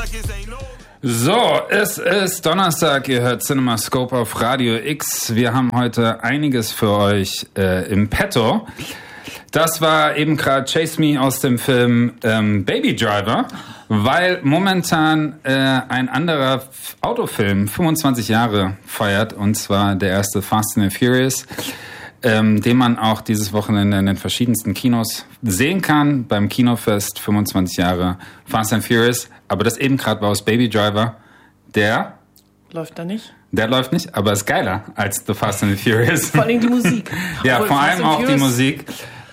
So, es ist Donnerstag, ihr hört CinemaScope auf Radio X. Wir haben heute einiges für euch im Petto. Das war eben gerade Chase Me aus dem Film Baby Driver, weil momentan ein anderer Autofilm 25 Jahre feiert, und zwar der erste Fast and Furious, den man auch dieses Wochenende in den verschiedensten Kinos sehen kann, beim Kinofest 25 Jahre Fast and Furious. Aber das eben gerade war aus Baby Driver, der... Läuft da nicht? Der läuft nicht, aber ist geiler als The Fast and Furious. Vor allem die Musik. Ja, vor allem auch die Musik.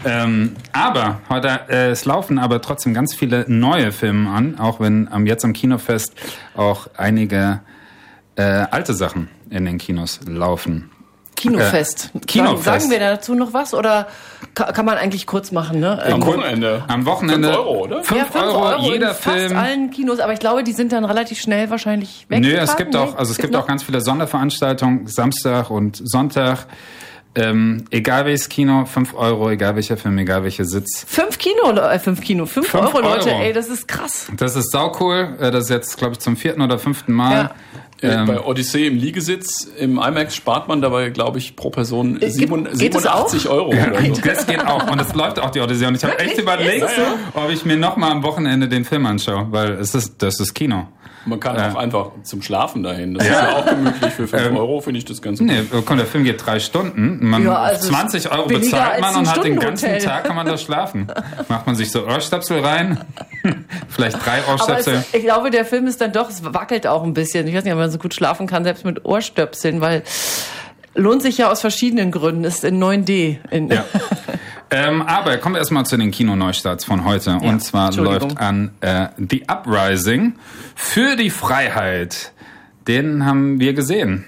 Aber heute, es laufen aber trotzdem ganz viele neue Filme an, auch wenn jetzt am Kinofest auch einige alte Sachen in den Kinos laufen. Kinofest. Kinofest. Sagen wir dazu noch was oder kann man eigentlich kurz machen? Ne? Am Wochenende. Am Wochenende. 5 Euro, oder? 5 Euro jeder in fast Film. allen Kinos, aber ich glaube, die sind dann relativ schnell wahrscheinlich weg. Nö, es gibt auch ganz viele Sonderveranstaltungen, Samstag und Sonntag. Egal welches Kino, 5 Euro, egal welcher Film, egal welcher Sitz. 5 Euro, Leute, ey, das ist krass. Das ist saucool. Das ist jetzt, glaube ich, zum 4. oder 5. Mal. Ja. Bei Odyssee im Liegesitz, im IMAX spart man dabei, glaube ich, pro Person 87 Euro. Ja, oder so. das geht auch. Und es läuft auch die Odyssee. Und ich habe echt überlegt, ob ich mir nochmal am Wochenende den Film anschaue, weil das ist Kino. Man kann auch einfach zum Schlafen dahin. Das ist ja auch gemütlich. Für 5 Euro finde ich das ganz gut. Nee, komm, der Film geht 3 Stunden. 20 Euro bezahlt man und hat den ganzen Tag, kann man da schlafen. Macht man sich so Ohrstöpsel rein. Vielleicht 3 Ohrstöpsel. Ich glaube, der Film ist dann doch, es wackelt auch ein bisschen. Ich weiß nicht, ob man so gut schlafen kann, selbst mit Ohrstöpseln, weil lohnt sich ja aus verschiedenen Gründen. Ist in 9D. Ja. Aber kommen wir erstmal zu den Kinoneustarts von heute. Ja, und zwar läuft an The Uprising für die Freiheit. Den haben wir gesehen.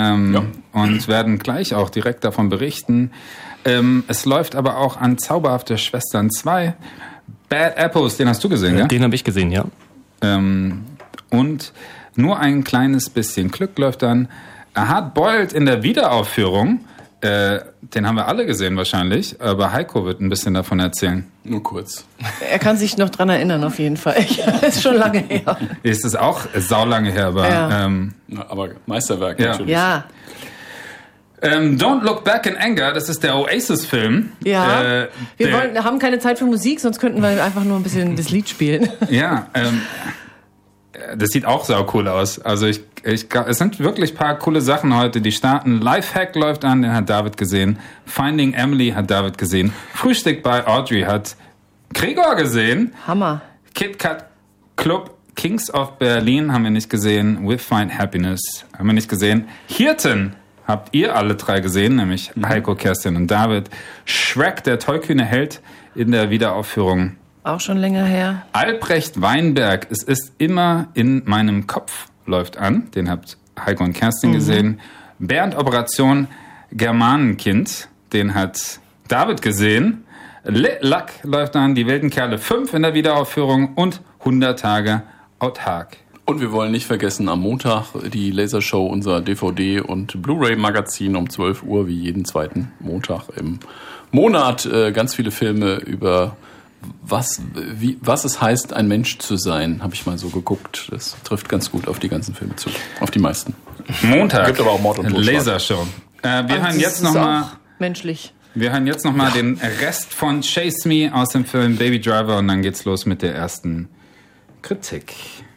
Und werden gleich auch direkt davon berichten. Es läuft aber auch an Zauberhafte Schwestern 2. Bad Apples, den hast du gesehen, ja? Den habe ich gesehen, ja. Und nur ein kleines bisschen Glück läuft dann. Hard Boiled in der Wiederaufführung. Den haben wir alle gesehen wahrscheinlich, aber Heiko wird ein bisschen davon erzählen. Nur kurz. Er kann sich noch dran erinnern, auf jeden Fall. Ist schon lange her. Ist es auch saulange her, aber... Ja. Aber Meisterwerk Ja. natürlich. Ja. Don't Look Back in Anger, das ist der Oasis-Film. Ja. Wir haben keine Zeit für Musik, sonst könnten wir einfach nur ein bisschen das Lied spielen. Ja, das sieht auch sau cool aus. Also es sind wirklich ein paar coole Sachen heute, die starten. Lifehack läuft an, den hat David gesehen. Finding Emily hat David gesehen. Frühstück bei Audrey hat Gregor gesehen. Hammer. Kit Kat Club, Kings of Berlin haben wir nicht gesehen. With Find Happiness haben wir nicht gesehen. Hirten habt ihr alle 3 gesehen, nämlich Heiko, Kerstin und David. Shrek, der tollkühne Held in der Wiederaufführung. Auch schon länger her. Albrecht Weinberg, es ist immer in meinem Kopf, läuft an. Den habt Heiko und Kerstin gesehen. Bernd Operation Germanenkind, den hat David gesehen. Lit Luck läuft an. Die wilden Kerle 5 in der Wiederaufführung und 100 Tage autark. Und wir wollen nicht vergessen, am Montag die Lasershow, unser DVD- und Blu-ray-Magazin um 12 Uhr, wie jeden zweiten Montag im Monat. Ganz viele Filme über was es heißt, ein Mensch zu sein, habe ich mal so geguckt. Das trifft ganz gut auf die ganzen Filme zu, auf die meisten. Montag, gibt aber auch Mord und Totschlag. Lasershow. Wir hören jetzt nochmal... Menschlich. Wir hören jetzt nochmal den Rest von Chase Me aus dem Film Baby Driver und dann geht's los mit der ersten Kritik.